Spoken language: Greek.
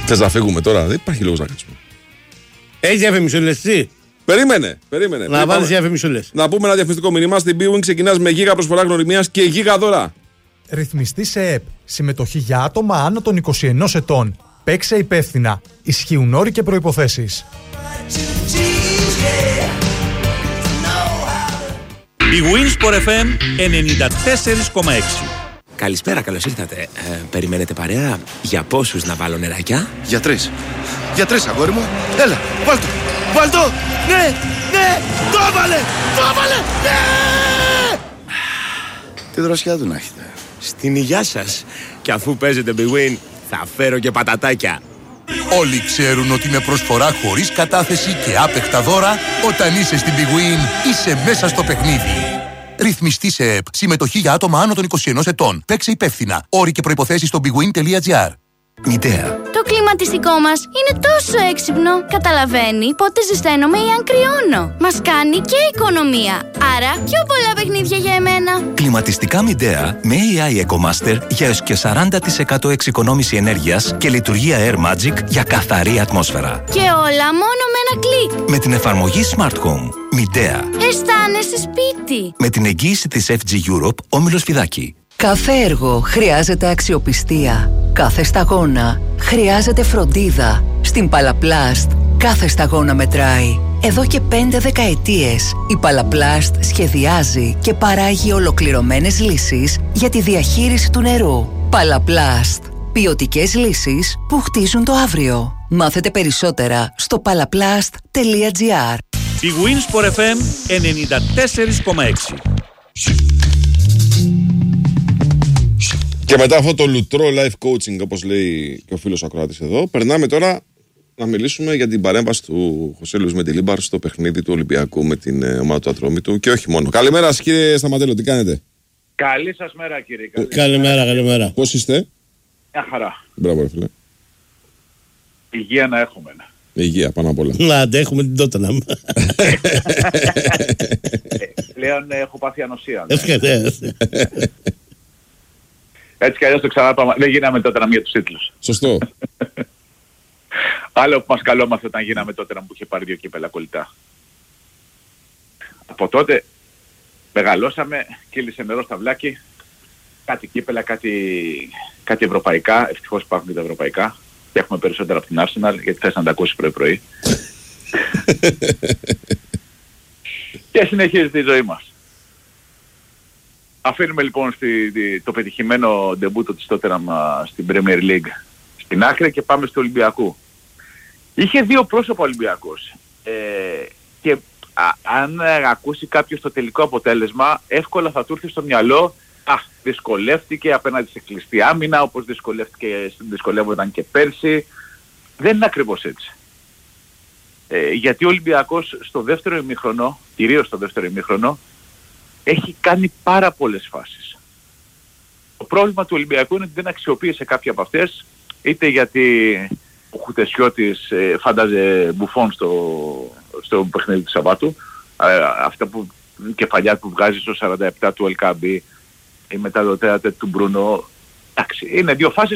Θες να φύγουμε τώρα, δεν υπάρχει λόγος να κάτσουμε. Έχεις διαφημισούλες εσύ? Περίμενε. Να βάλεις διαφημισούλες. Να πούμε ένα διαφημιστικό μήνυμα. Στην B-Wing ξεκινάς με γίγα προσφορά γνωριμίας και γίγα δώρα. Ρυθμιστή σε ΕΠ. Συμμετοχή για άτομα άνω των 21 ετών. Παίξε υπεύθυνα. Ισχύουν όροι και προϋποθέσεις. Η Winsport FM 94,6. Καλησπέρα, καλώς ήρθατε. Περιμένετε παρέα? Για πόσους να βάλω νεράκια? Για τρεις. Για τρεις, αγόρι μου. Έλα, βάλ' το. Βάλ' το. Ναι, ναι. Το έβαλε. Το έβαλε. Ναι. Τι δροσιά του να έχετε. Στην υγειά σας. Και αφού παίζετε Big Win, θα φέρω και πατατάκια. Όλοι ξέρουν ότι με προσφορά χωρίς κατάθεση και άπεχτα δώρα, όταν είσαι στην Big Win, είσαι μέσα στο παιχνίδι. Ρυθμιστή σε ΕΠ. Συμμετοχή για άτομα άνω των 21 ετών. Παίξε υπεύθυνα. Όροι και προϋποθέσεις στο bigwin.gr. Μητέα. Το κλιματιστικό μας είναι τόσο έξυπνο. Καταλαβαίνει πότε ζεσταίνομαι ή αν κρυώνω. Μας κάνει και οικονομία. Άρα πιο πολλά παιχνίδια για εμένα. Κλιματιστικά Midea με AI EcoMaster για έως και 40% εξοικονόμηση ενέργειας και λειτουργία Air Magic για καθαρή ατμόσφαιρα. Και όλα μόνο με ένα κλικ. Με την εφαρμογή Smart Home. Midea. Αισθάνεσαι σπίτι. Με την εγγύηση της FG Europe, Όμιλος Φιδάκη. Κάθε έργο χρειάζεται αξιοπιστία. Κάθε σταγόνα χρειάζεται φροντίδα. Στην Παλαπλάστ κάθε σταγόνα μετράει. Εδώ και 5 δεκαετίες η Παλαπλάστ σχεδιάζει και παράγει ολοκληρωμένες λύσεις για τη διαχείριση του νερού. Παλαπλάστ. Ποιοτικές λύσεις που χτίζουν το αύριο. Μάθετε περισσότερα στο palaplast.gr. Η Winsport FM 94,6. Και μετά αυτό το λουτρό life coaching, όπως λέει και ο φίλος ακροάτης εδώ, περνάμε τώρα να μιλήσουμε για την παρέμβαση του Χωσέ Λουίς Μεντιλίμπαρ στο παιχνίδι του Ολυμπιακού με την ομάδα του Ατρόμητου και όχι μόνο. Καλημέρα σας, κύριε Σταματέλο, τι κάνετε? Καλή σας μέρα, κύριε. Καλημέρα. Πώς είστε? Μια χαρά. Μπράβο, ρε φίλε. Υγεία να έχουμε. Υγεία πάνω απ' όλα. Να αντέχουμε την Τότεναμ. Πλέον έχω πάθει ανοσία. Έτσι κι αλλιώς το ξαναπάμε. Δεν γίναμε τότε να μία τους τίτλους. Σωστό. Άλλο που μας καλόμαστε όταν γίναμε τότε να μου είχε πάρει 2 κύπελα κολλητά. Από τότε μεγαλώσαμε, κύλησε νερό στα βλάκι. Κάτι κύπελα, κάτι ευρωπαϊκά. Ευτυχώς υπάρχουν και τα ευρωπαϊκά. Και έχουμε περισσότερα από την Arsenal, γιατί θες να τα ακούσει πρωί-πρωί. Και συνεχίζεται η ζωή μας. Αφήνουμε λοιπόν το πετυχημένο ντεμπούτο της Tottenham στην Premier League στην άκρη και πάμε στο Ολυμπιακού. Είχε 2 πρόσωπα Ολυμπιακός. Και αν ακούσει κάποιος το τελικό αποτέλεσμα, εύκολα θα του έρθει στο μυαλό δυσκολεύτηκε απέναντι σε κλειστή άμυνα, όπως δυσκολεύονταν και πέρσι. Δεν είναι ακριβώς έτσι. Γιατί ο Ολυμπιακός στο δεύτερο ημίχρονο, κυρίως στο δεύτερο ημίχρονο, έχει κάνει πάρα πολλές φάσεις. Το πρόβλημα του Ολυμπιακού είναι ότι δεν αξιοποίησε κάποια από αυτές, είτε γιατί ο Χουτεσιώτης φάνταζε μπουφόν στο παιχνίδι του Σαββάτου, αυτά που κεφαλιά που βγάζει στο 47 του LKB, ή μετά το τέατε του Μπρουνό. Εντάξει, είναι 2 φάσεις